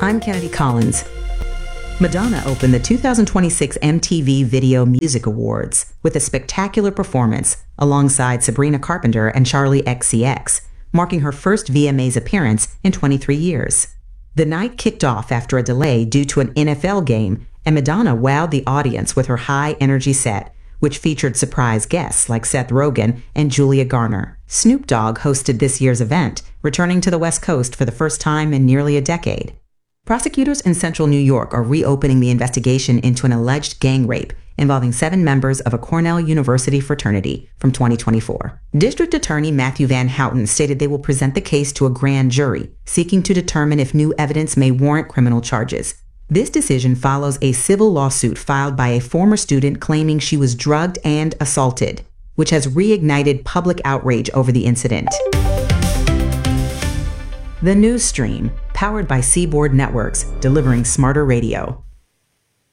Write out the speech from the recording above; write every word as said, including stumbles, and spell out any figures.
I'm Kennedy Collins. Madonna opened the two thousand twenty-six M T V Video Music Awards with a spectacular performance alongside Sabrina Carpenter and Charli X C X, marking her first V M As appearance in twenty-three years. The night kicked off after a delay due to an N F L game, and Madonna wowed the audience with her high-energy set, which featured surprise guests like Seth Rogen and Julia Garner. Snoop Dogg hosted this year's event, returning to the West Coast for the first time in nearly a decade. Prosecutors in central New York are reopening the investigation into an alleged gang rape involving seven members of a Cornell University fraternity from twenty twenty-four. District Attorney Matthew Van Houten stated they will present the case to a grand jury, seeking to determine if new evidence may warrant criminal charges. This decision follows a civil lawsuit filed by a former student claiming she was drugged and assaulted, which has reignited public outrage over the incident. The News Stream, powered by Seaboard Networks, delivering smarter radio.